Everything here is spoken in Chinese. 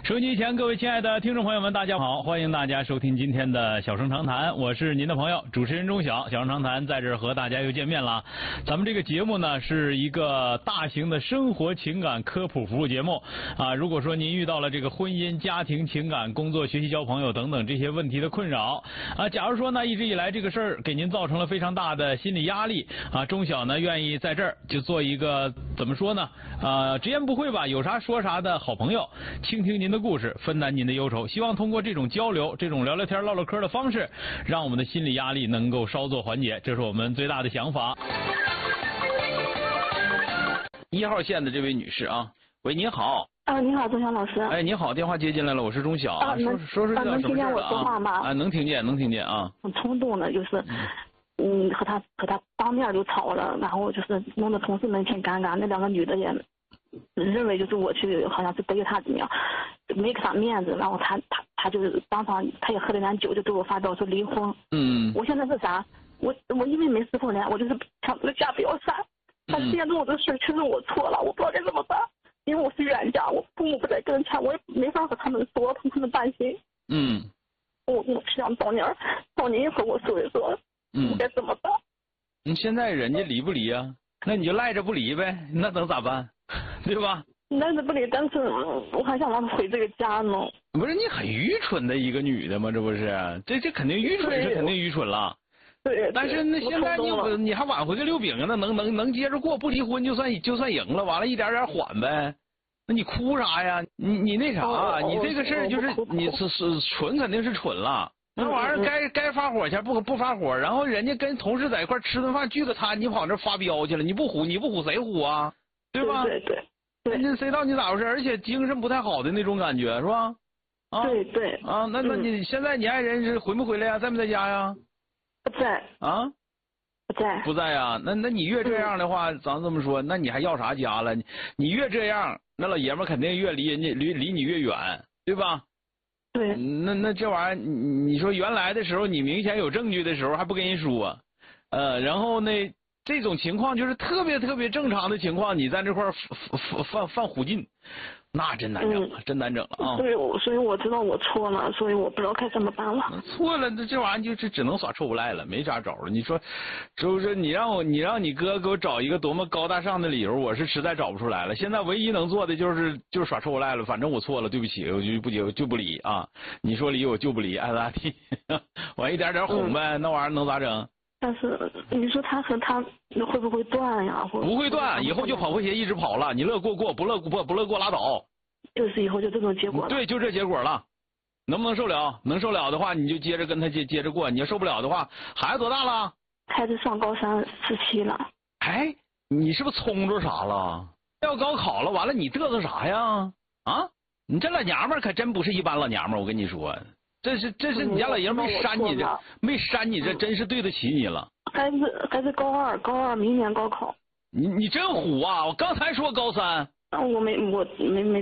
收音机前各位亲爱的听众朋友们，大家好，欢迎大家收听今天的小声长谈，我是您的朋友主持人钟晓。小声长谈在这儿和大家又见面了。咱们这个节目呢是一个大型的生活情感科普服务节目啊。如果说您遇到了这个婚姻、家庭、情感、工作、学习、交朋友等等这些问题的困扰啊，假如说呢一直以来这个事儿给您造成了非常大的心理压力啊，钟晓呢愿意在这儿就做一个怎么说呢直言不讳吧，有啥说啥的好朋友，倾听您的故事，分担您的忧愁，希望通过这种交流，这种聊聊天唠唠嗑的方式，让我们的心理压力能够稍作缓解，这是我们最大的想法。1号线的这位女士啊，喂，你好。 你好，钟晓老师。 哎，你好，电话接进来了，我是钟晓啊。说遇到什么事能听见我说话吗？ 能听见啊。 很冲动的，就是和他当面就吵了，然后就是弄得同事们挺尴尬，那两个女的也认为就是我去好像是背他怎么样，没给他面子，然后他就是当场他也喝了点酒，就对我发飙说离婚。我现在是啥？我因为没撕破脸，我就是想这个家不要散。他现在我的事确实我错了，我不知道该怎么办，因为我是远嫁，我父母不在跟前，我也没法和他们说，他们担心。我想找您和我说一说，我该怎么办？ 你现在人家离不离啊？那你就赖着不离呗，那能咋办？对吧？ 赖着不离，但是我还想让他回这个家呢。 不是你很愚蠢的一个女的吗？这不是？这肯定愚蠢是肯定愚蠢了。 对。 但是那现在你还挽回个6饼啊？那能接着过，不离婚就算赢了，完了一点点缓呗。那你哭啥呀？你那啥，你这个事儿就是你是蠢肯定是蠢了。那玩意儿该发火前不发火，然后人家跟同事在一块吃顿饭聚个餐，你跑那发飙去了，你不唬谁唬啊？对吧？ 对。 人家谁知道你咋回事？而且精神不太好的那种感觉是吧？啊， 对。 啊，那你现在你爱人是回没回来呀？在没在家呀？ 不在。 啊？不在呀？那你越这样的话，咱这么说，那你还要啥家了？你越这样，那老爷们肯定越离你越远，对吧？ 对。 那这玩意儿，你说原来的时候，你明显有证据的时候还不跟人说，然后呢？这种情况就是特别特别正常的情况，你在这块犯虎劲，那真难整了，真难整了啊！ 对，所以我知道我错了，所以我不知道该怎么办了。 错了，这玩意儿就只能耍臭不赖了，没啥招了。你说，是不是？你让你哥给我找一个多么高大上的理由，我是实在找不出来了。现在唯一能做的就是耍臭不赖了。反正我错了，对不起，我就不离啊！你说离我就不离，爱咋地？我一点点哄呗，那玩意儿能咋整？ 但是你说他和他会不会断呀？ 不会断，以后就跑破鞋一直跑了。你乐过，不乐过拉倒。 就是以后就这种结果了。 对，就这结果了。能不能受了？能受了的话，你就接着跟他接着过。你要受不了的话，孩子多大了？ 孩子上高317了。 哎，你是不是冲着啥了？要高考了，完了你嘚瑟啥呀？啊，你这老娘们可真不是一般老娘们，我跟你说。这是你家老爷没扇你这真是对得起你了。 孩子高2，明年高考。 你真虎啊！我刚才说高3。 我没